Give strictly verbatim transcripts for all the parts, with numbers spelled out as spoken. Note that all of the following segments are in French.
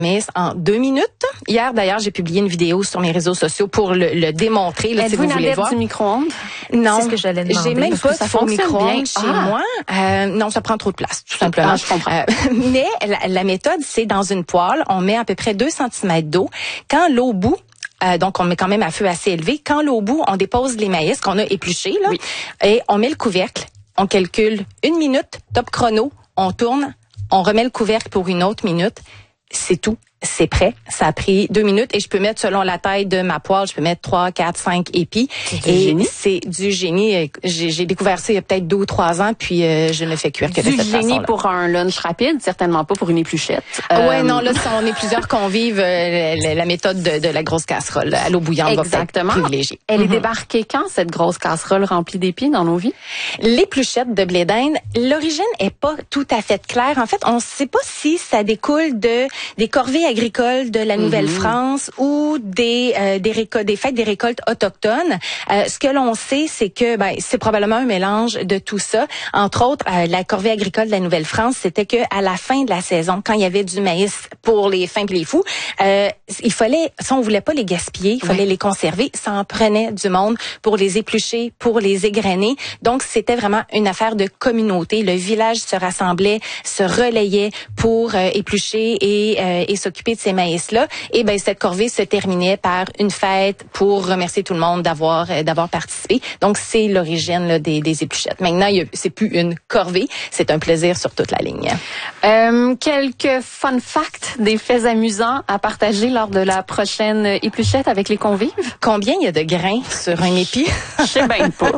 maïs en deux minutes. Hier, d'ailleurs, j'ai publié une vidéo sur mes réseaux sociaux pour le, le démontrer. Là, si vous voulez voir. Du micro-ondes? Non, c'est ce que j'allais demander. J'ai même pas de faux micro-ondes chez ah. moi. Euh, non, ça prend trop de place, tout simplement. Ah, je comprends. Euh, mais la, la méthode, c'est dans une poêle, on met à peu près deux centimètres d'eau. Quand l'eau bout, Euh, donc, on met quand même à feu assez élevé. Quand l'eau bout, on dépose les maïs qu'on a épluchés, là, oui. et on met le couvercle. On calcule une minute, top chrono, on tourne, on remet le couvercle pour une autre minute. C'est tout. C'est prêt. Ça a pris deux minutes et je peux mettre, selon la taille de ma poêle, je peux mettre trois, quatre, cinq épis. C'est du et génie. C'est du génie. J'ai, j'ai découvert ça il y a peut-être deux ou trois ans, puis euh, je ne fais cuire que du de cette façon-là. Du génie pour un lunch rapide, certainement pas pour une épluchette. Euh... Ouais, non, là, si on est plusieurs convives, euh, la, la méthode de, de la grosse casserole à l'eau bouillante Exactement. va être privilégiée. Elle mm-hmm. est débarquée quand, cette grosse casserole remplie d'épis dans nos vies? L'épluchette de blé d'Inde, l'origine est pas tout à fait claire. En fait, on ne sait pas si ça découle de des corvées agricoles de la Nouvelle-France mmh. ou des euh, des, récol- des fêtes des récoltes autochtones. Euh, ce que l'on sait, c'est que ben c'est probablement un mélange de tout ça. Entre autres, euh, la corvée agricole de la Nouvelle-France, c'était que à la fin de la saison, quand il y avait du maïs pour les fins et les fous, euh, il fallait, si on voulait pas les gaspiller, il fallait ouais. les conserver. Ça en prenait du monde pour les éplucher, pour les égrener. Donc c'était vraiment une affaire de communauté. Le village se rassemblait, se relayait pour euh, éplucher et euh, et s'occuper de ces maïs-là. Et ben cette corvée se terminait par une fête pour remercier tout le monde d'avoir euh, d'avoir participé. Donc c'est l'origine là, des des épluchettes. Maintenant, il y a, c'est plus une corvée, c'est un plaisir sur toute la ligne. Euh, quelques fun facts, des faits amusants à partager lors de la prochaine épluchette avec les convives. Combien il y a de grains sur un épi? Je sais même pas.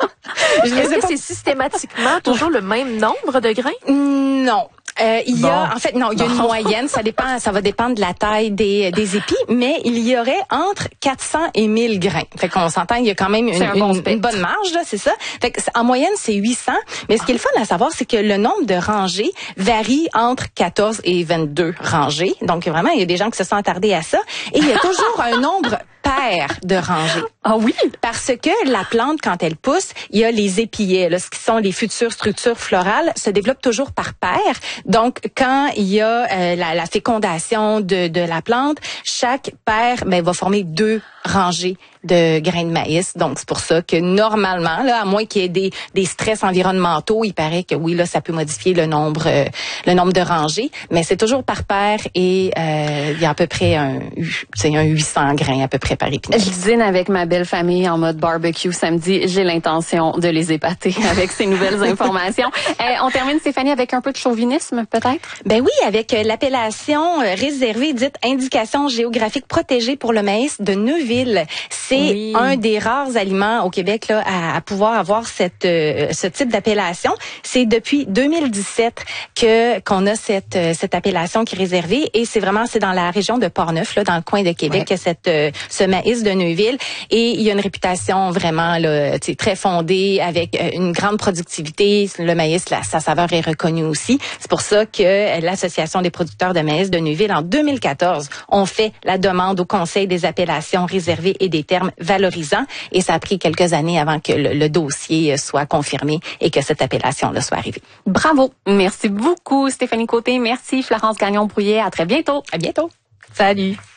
Est-ce que c'est systématiquement toujours le même nombre de grains? Non. Euh, il bon. y a, en fait, non, il y a une moyenne. Ça dépend, ça va dépendre de la taille des, des épis, mais il y aurait entre quatre cents et mille grains. Fait qu'on s'entend, il y a quand même une, une, bon une bonne marge, là, c'est ça. Fait que, en moyenne, c'est huit cents. Mais ce qui est le fun à savoir, c'est que le nombre de rangées varie entre quatorze et vingt-deux rangées. Donc, vraiment, il y a des gens qui se sont attardés à ça. Et il y a toujours un nombre pair de rangées. Ah oui? Parce que la plante, quand elle pousse, il y a les épillets, là, ce qui sont les futures structures florales, se développent toujours par paire. Donc, quand il y a euh, la, la fécondation de, de la plante, chaque paire ben, va former deux rangées de grains de maïs. Donc, c'est pour ça que normalement, là, à moins qu'il y ait des, des stress environnementaux, il paraît que oui, là, ça peut modifier le nombre euh, le nombre de rangées, mais c'est toujours par paire et euh, il y a à peu près un, c'est un huit cents grains à peu près par épinette. Je dîne avec ma belle famille en mode barbecue samedi. J'ai l'intention de les épater avec ces nouvelles informations. Euh, on termine, Stéphanie, avec un peu de chauvinisme, peut-être? Ben oui, avec euh, l'appellation euh, réservée dite indication géographique protégée pour le maïs de Neuville. C'est oui. un des rares aliments au Québec là à, à pouvoir avoir cette euh, ce type d'appellation. C'est depuis deux mille dix-sept que qu'on a cette euh, cette appellation qui est réservée et c'est vraiment c'est dans la région de Portneuf là dans le coin de Québec ouais. que cette euh, ce maïs de Neuville et il y a une réputation vraiment là tu sais très fondée avec euh, une grande productivité. Le maïs là, sa saveur est reconnue aussi. C'est pour ça que euh, l'association des producteurs de maïs de Neuville en deux mille quatorze ont fait la demande au Conseil des appellations réservées et des termes valorisants et ça a pris quelques années avant que le, le dossier soit confirmé et que cette appellation-là soit arrivée. Bravo! Merci beaucoup Stéphanie Côté. Merci Florence Gagnon-Brouillet. À très bientôt. À bientôt. Salut!